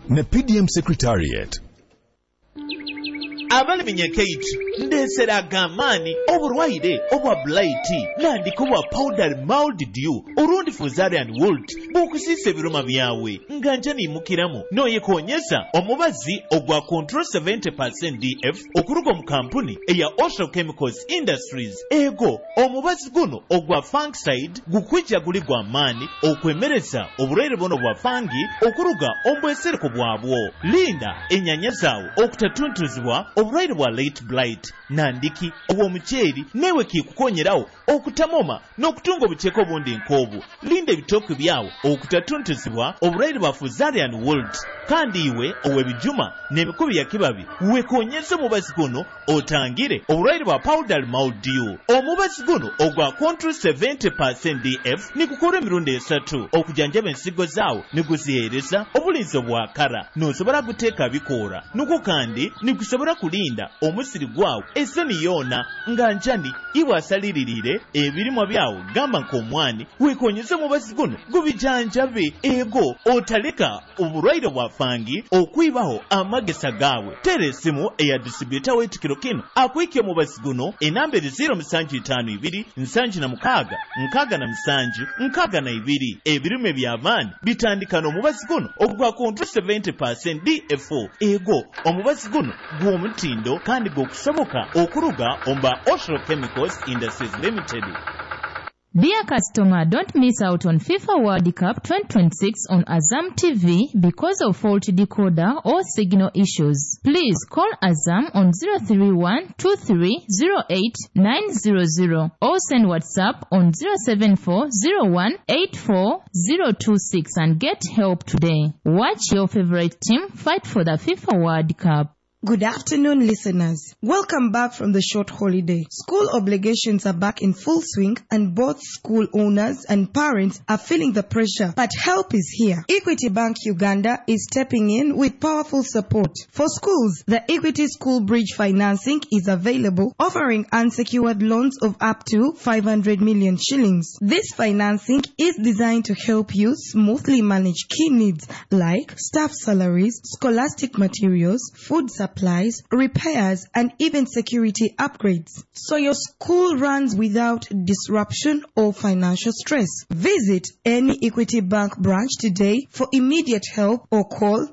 ne PDM Secretariat. Abaliminya Kate ndesera agamani oburwaire obwa blight nandiko bwa powder mildew orundi fusarian wilt bukusisa ebiruma byawe nganja nimukiramu noyekonyeza omubazi ogwa control 70% DF okuruga mu kampuni eya Osho Chemicals Industries. Ego omubazi guno ogwa fungicide gukwijja guli gwa mani okwemereza oburwaire buno bwa fangi okuruga ombwesereko bwabwo. Linda enyanya zaawo okutatuntuzibwa obulwaire bwa late blight nandiki obw'omuceeri newe kikukonyerawo okutamoma n'okutunga obuceeko obundi nk'obwo. Linda ebitooke byawo okutatuntuzibwa obulwaire bwa fusarian wilt kandi iwe ow'ebijuma n'emikubi ya kibabi wekonyeze omubazi guno otangire obulwaire bwa powder mildew. Omubazi guno ogwa control 70% DF nikukola emirundi 3 okujanjaba ensigo zaawo niguziheereza obulinzi obwakara n'osobola guteeka bikoora nuko kandi nigusobola kulinda omusiri gwawo eseni yoona nga njani iwe asalirire ebirimwa byawo gamba nk'omwani wekonyeze omubazi guno gubijanjabe. Ego otaleka obulwaire bwa fangi okwibaho amagesa gawe. Tera essimu eya distributor w'ekikiro kino akwike omubazi guno enamba 0752 76 67 62. Ebirime by'amaani bitandika n'omubazi guno ogwa control 70% DFO. Ego omubazi guno gw'omutindo kandi gw'okusoboka okuruga omba Osho Chemicals Industries Limited. Dear customer, don't miss out on FIFA World Cup 2026 on Azam TV because of faulty decoder or signal issues. Please call Azam on 031-2308-900 or send WhatsApp on 074-01-84-026 and get help today. Watch your favorite team fight for the FIFA World Cup. Good afternoon, listeners. Welcome back from the short holiday. School obligations are back in full swing and both school owners and parents are feeling the pressure, but help is here. Equity Bank Uganda is stepping in with powerful support. For schools, the Equity School Bridge financing is available, offering unsecured loans of up to 500 million shillings. This financing is designed to help you smoothly manage key needs like staff salaries, scholastic materials, food supplies, repairs, and even security upgrades, so your school runs without disruption or financial stress. Visit any Equity Bank branch today for immediate help or call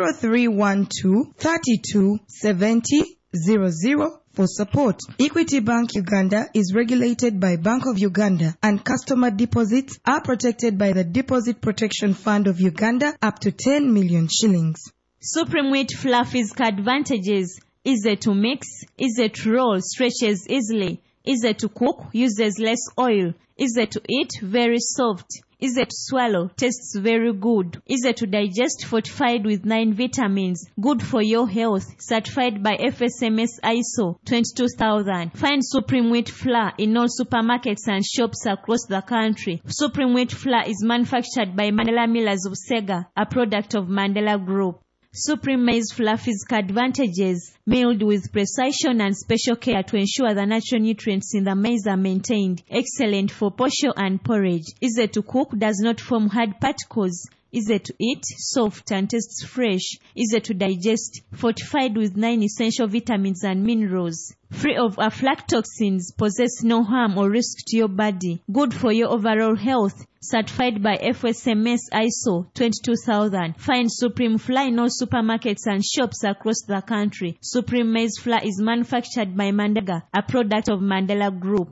0312 32 70 00 for support. Equity Bank Uganda is regulated by Bank of Uganda, and customer deposits are protected by the Deposit Protection Fund of Uganda up to 10 million shillings. Supreme Wheat Flour physical advantages: easy to mix, easy to roll, stretches easily, easy to cook, uses less oil, easy to eat, very soft, easy to swallow, tastes very good, easy to digest, fortified with 9 vitamins, good for your health, certified by FSMS ISO 22000. Find Supreme Wheat Flour in all supermarkets and shops across the country. Supreme Wheat Flour is manufactured by Mandela Millers of Sega, a product of Mandela Group. Supreme Maize Flour physical advantages: milled with precision and special care to ensure the natural nutrients in the maize are maintained. Excellent for posho and porridge. Easy to cook, does not form hard particles. Easy to eat, soft and tastes fresh. Easy to digest, fortified with 9 essential vitamins and minerals. Free of aflatoxins, possess no harm or risk to your body. Good for your overall health. Certified by FSMS ISO 22000. Find Supreme Flour in all supermarkets and shops across the country. Supreme Maize Flour is manufactured by Mandega, a product of Mandela Group.